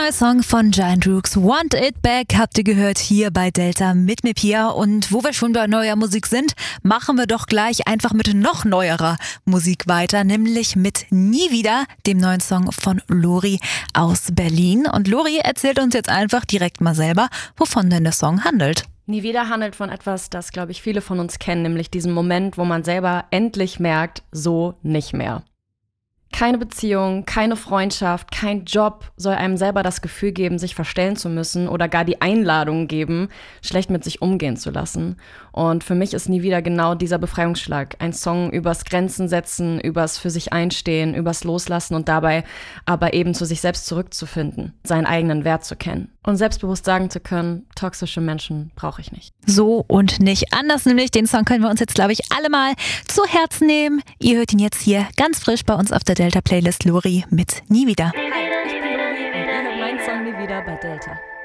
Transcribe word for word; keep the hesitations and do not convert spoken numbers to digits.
neue Song von Giant Rooks, Want It Back, habt ihr gehört hier bei Delta mit mir Pia. Und wo wir schon bei neuer Musik sind, machen wir doch gleich einfach mit noch neuerer Musik weiter, nämlich mit Nie wieder, dem neuen Song von Lori aus Berlin. Und Lori erzählt uns jetzt einfach direkt mal selber, wovon denn der Song handelt. Nie wieder handelt von etwas, das, glaube ich, viele von uns kennen, nämlich diesen Moment, wo man selber endlich merkt, so nicht mehr. Keine Beziehung, keine Freundschaft, kein Job soll einem selber das Gefühl geben, sich verstellen zu müssen oder gar die Einladung geben, schlecht mit sich umgehen zu lassen. Und für mich ist Nie wieder genau dieser Befreiungsschlag. Ein Song übers Grenzen setzen, übers für sich einstehen, übers Loslassen und dabei aber eben zu sich selbst zurückzufinden, seinen eigenen Wert zu kennen und selbstbewusst sagen zu können, toxische Menschen brauche ich nicht. So und nicht anders, nämlich den Song können wir uns jetzt, glaube ich, alle mal zu Herzen nehmen. Ihr hört ihn jetzt hier ganz frisch bei uns auf der Delta-Playlist. Lori mit Nie wieder. Hi, ich bin Lori und ihr hört meinen Song Nie wieder bei Delta.